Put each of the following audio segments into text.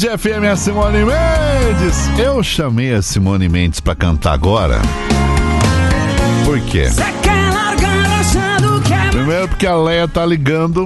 FM, a Simone Mendes. Eu chamei a Simone Mendes pra cantar agora. Por quê? Primeiro porque a Leia tá ligando.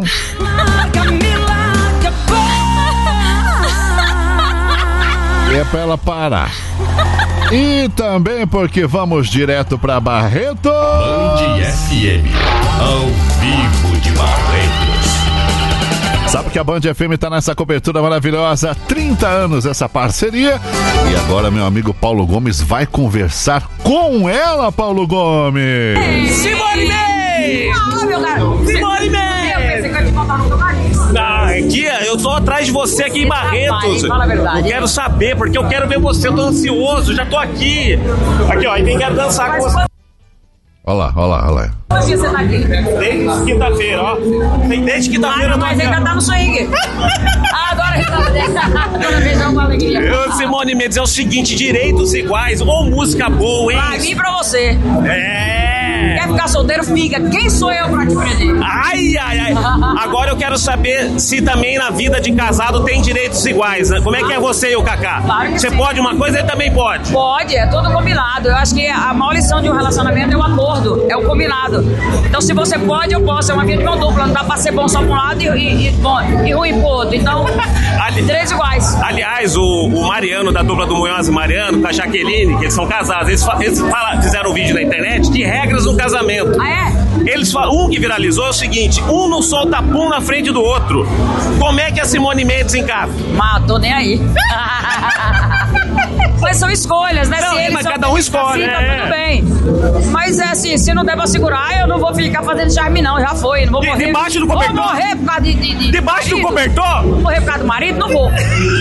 E é pra ela parar. E também porque vamos direto pra Barretos. Band FM, ao vivo de Barretos. Sabe que a Band FM tá nessa cobertura maravilhosa há 30 anos, essa parceria. E agora meu amigo Paulo Gomes vai conversar com ela, Paulo Gomes. Simone Mendes! Ah, meu cara! Simone Mendes! Eu pensei que eu ia te contar no nariz. Aqui, eu tô atrás de você aqui em Barretos. Fala a verdade. Eu quero saber, porque eu quero ver você, eu tô ansioso, já tô aqui. Aqui, ó, e quem quer dançar com você. Olha lá. Hoje você tá aqui. Desde quinta-feira, ó. Desde quinta-feira eu tô Mas aqui. ainda tá no swing. Agora toda vez é uma alegria. Eu, Simone Mendes, é o seguinte, direitos iguais, ou música boa, hein? Vai vir pra você. É. Quer ficar solteiro? Fica. Quem sou eu pra te prender? Ai. Agora eu quero saber se também na vida de casado tem direitos iguais, né? Como é que é você e o Kaká? Claro que você sim. pode uma coisa, ele também pode. Pode, é tudo combinado. Eu acho que a maior lição de um relacionamento é o acordo, é o combinado. Então, se você pode, eu posso. É uma via de mão dupla. Não dá pra ser bom só pra um lado e ruim pro outro. Então, direitos iguais. Aliás, o Mariano, da dupla do Munhoz e Mariano, com a Jaqueline, que eles são casados, eles fizeram um vídeo na internet de regras no casamento. Ah, é? Eles falam, um que viralizou é o seguinte: um não solta pum na frente do outro. Como é que a Simone Mendes encara? Mas tô nem aí. Mas são escolhas, né? Não, se eles mas são cada um escolhe, assim, tá é. tudo bem. Mas é assim, se não der pra segurar, eu não vou ficar fazendo charme, não. Já foi, não vou morrer. Debaixo do cobertor? Vou morrer por causa de Debaixo do marido. cobertor? Vou morrer por causa do marido? Não vou.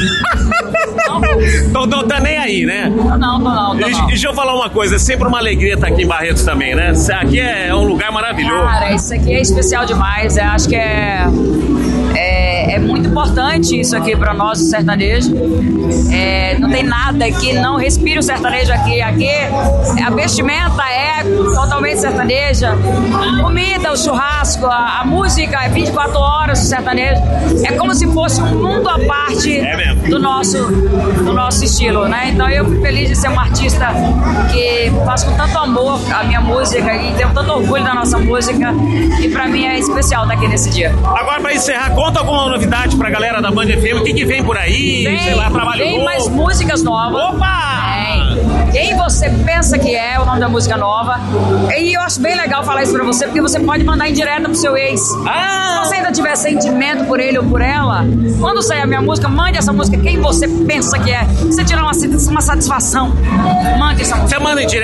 Não tá nem aí, né? Não. Deixa eu falar uma coisa, é sempre uma alegria estar aqui em Barretos também, né? Aqui é um lugar maravilhoso. Cara, isso aqui é especial demais. Eu acho que é muito importante isso aqui pra nós, o sertanejo. Não tem nada que não respire o sertanejo aqui. Aqui a vestimenta é totalmente sertaneja. Comida, o churrasco, a música é 24 horas o sertanejo. É como se fosse um mundo à parte do nosso estilo, né? Então eu fico feliz de ser uma artista que faz com tanto amor a minha música e tenho tanto orgulho da nossa música, e pra mim é especial estar aqui nesse dia. Agora, pra encerrar, conta alguma novidade pra galera da Band FM, o que vem por aí, sei lá, trabalho Tem novo. mais músicas novas. Opa! Quem você pensa que é o nome da música nova. E eu acho bem legal falar isso pra você, porque você pode mandar indireta pro seu ex. Se você ainda tiver sentimento por ele ou por ela, quando sair a minha música, mande essa música, quem você pensa que é. Se você tirar uma satisfação, mande essa música. Você manda indireta.